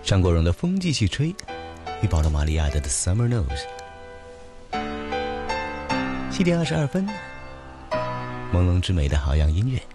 张国荣的《风继续吹》与保罗·马里亚的《The Summer Knows》。7点22分，朦胧之美的好样音乐。